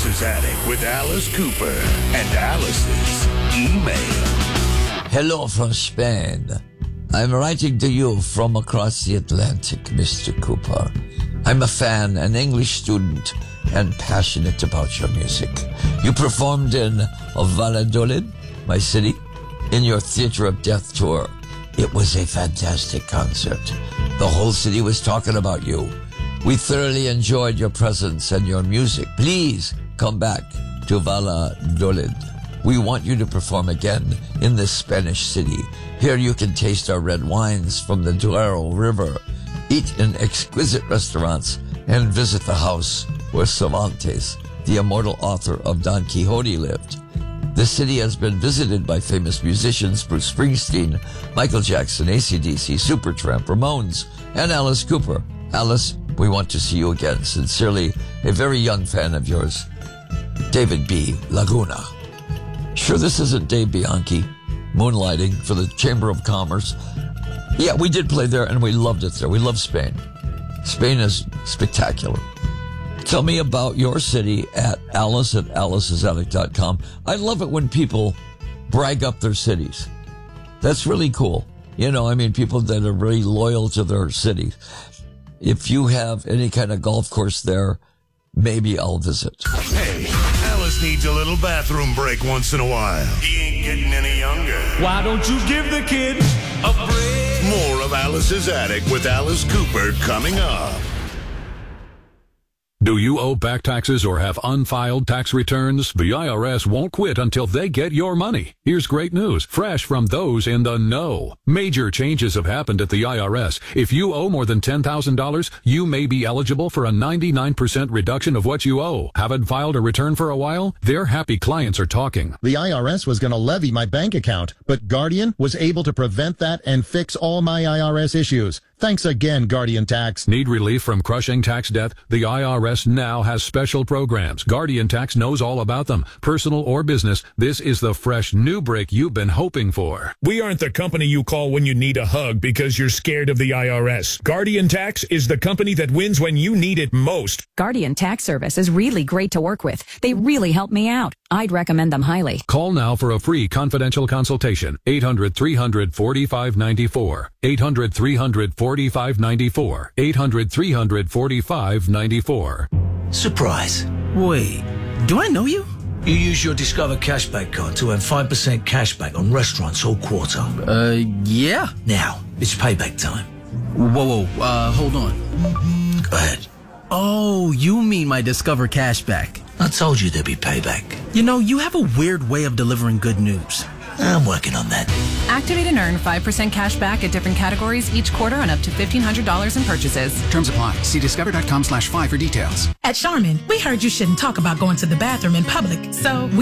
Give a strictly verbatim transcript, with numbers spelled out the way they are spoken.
Alice's Attic with Alice Cooper and Alice's email. Hello from Spain. I'm writing to you from across the Atlantic, Mister Cooper. I'm a fan, an English student, and passionate about your music. You performed in Valladolid, my city, in your Theater of Death tour. It was a fantastic concert. The whole city was talking about you. We thoroughly enjoyed your presence and your music. Please come back to Valladolid. We want you to perform again in this Spanish city. Here you can taste our red wines from the Duero River, eat in exquisite restaurants, and visit the house where Cervantes, the immortal author of Don Quixote, lived. The city has been visited by famous musicians Bruce Springsteen, Michael Jackson, A C D C, Supertramp, Ramones, and Alice Cooper. Alice, we want to see you again. Sincerely, a very young fan of yours, David B. Laguna. Sure, this isn't Dave Bianchi moonlighting for the Chamber of Commerce. Yeah, we did play there, and we loved it there. We love Spain. Spain is spectacular. Tell me about your city at alice at alice's attic dot com. I love it when people brag up their cities. That's really cool. You know, I mean, people that are really loyal to their city. If you have any kind of golf course there, maybe I'll visit. Hey, Alice needs a little bathroom break once in a while. He ain't getting any younger. Why don't you give the kid a break? More of Alice's Attic with Alice Cooper coming up. Do you owe back taxes or have unfiled tax returns? The I R S won't quit until they get your money. Here's great news, fresh from those in the know. Major changes have happened at the I R S. If you owe more than ten thousand dollars, you may be eligible for a ninety-nine percent reduction of what you owe. Haven't filed a return for a while? Their happy clients are talking. The I R S was going to levy my bank account, but Guardian was able to prevent that and fix all my I R S issues. Thanks again, Guardian Tax. Need relief from crushing tax debt? The I R S now has special programs. Guardian Tax knows all about them. Personal or business, this is the fresh new break you've been hoping for. We aren't the company you call when you need a hug because you're scared of the I R S. Guardian Tax is the company that wins when you need it most. Guardian Tax Service is really great to work with. They really help me out. I'd recommend them highly. Call now for a free confidential consultation. eight hundred, three hundred, forty-five ninety-four. eight hundred, three hundred, forty-five ninety-four. eight hundred, three hundred, forty-five ninety-four. Surprise. Wait, do I know you? You use your Discover Cashback card to earn five percent cashback on restaurants all quarter. Uh, yeah. Now, it's payback time. Whoa, whoa, uh, hold on. Go ahead. Oh, you mean my Discover Cashback. I told you there'd be payback. You know, you have a weird way of delivering good news. I'm working on that. Activate and earn five percent cash back at different categories each quarter on up to fifteen hundred dollars in purchases. Terms apply. See discover.com slash five for details. At Charmin, we heard you shouldn't talk about going to the bathroom in public, so we